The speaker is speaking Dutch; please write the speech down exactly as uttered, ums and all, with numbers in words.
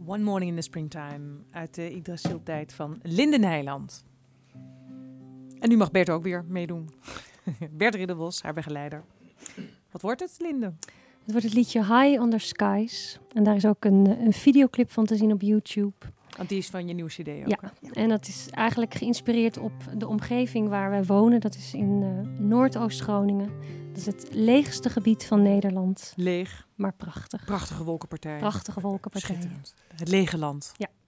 One Morning in the Springtime uit de Yggdrasil-tijd van Linde Nijland. En nu mag Bert ook weer meedoen. Bert Ridderbos, haar begeleider. Wat wordt het, Linde? Het wordt het liedje High Under Skies. En daar is ook een, een videoclip van te zien op YouTube. Want die is van je nieuwe cd ook. Ja, ja. En dat is eigenlijk geïnspireerd op de omgeving waar wij wonen. Dat is in uh, Noordoost-Groningen. Dat is het leegste gebied van Nederland. Leeg. Maar prachtig. Prachtige wolkenpartij. Prachtige wolkenpartij. Schitterend. Het lege land. Ja.